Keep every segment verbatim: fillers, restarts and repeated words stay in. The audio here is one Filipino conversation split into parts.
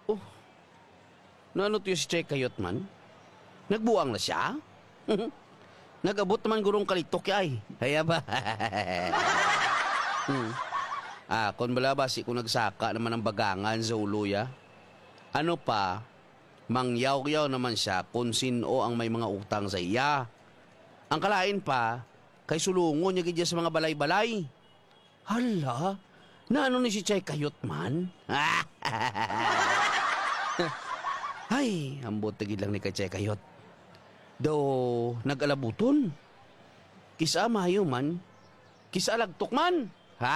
Oh, naano to yung si Chay Kayot man? Nagbuang na siya? Nag-abot naman gurong kalitok yay. Haya ba? hmm. Ah, kung bala ba si kung nagsaka naman ng bagangan sa uluya? Ano pa, mangyaw-yaw naman siya kung sino ang may mga utang sa iya. Ang kalain pa, kay sulungon niya gidya sa mga balay-balay. Hala, na ano ni si Chay Kayot man? Ay, ambot tigil lang ni kay Chay Kayot. Do, nag-alabuton. Kisa mayo man, kisa lagtok man.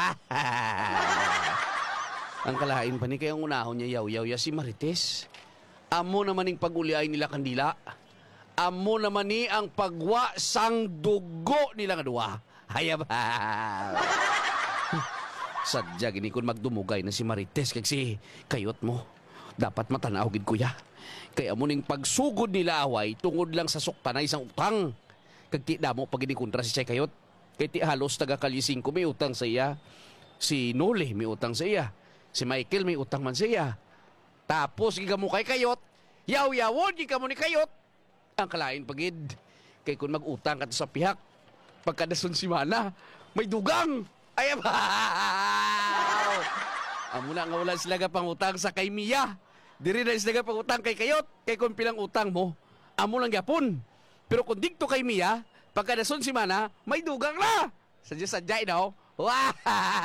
Ang kalain pa ni kayang unahon niya yaw-yaw ya si Marites. Amo naman ning pag-uliay nila kandila. Amo naman ni ang pagwa sang dugo nila nga duwa. Hayab. Sadya gini kun magdumugay na si Marites kag si Kayot mo. Dapat matanaw gid kuya. Kaya mo ning pagsugod nila away tungod lang sa suktanay isang utang. Kag ti damo pag kontra si Chay Kayot. Kay ti halos taga kalising ko may utang sa iya. Si Nole may utang sa iya. Si Michael may utang man sa iya. Tapos giga mo kay Kayot, yaw-yawon giga mo ni Kayot. Ang kalain pagid. Kay kun mag-utang ka sa pihak, pagkadason si Mana, may dugang. Ay, abaw! Amo na nga wala sila ka pangutang sa kay Mia. Diri na sila ka pangutang kay Kayot. Kay kung pilang utang mo, amo lang yapon. Pero kung dikto kay Mia, pagkadason si Mana, may dugang na. Sadya-sadya, no? Wow!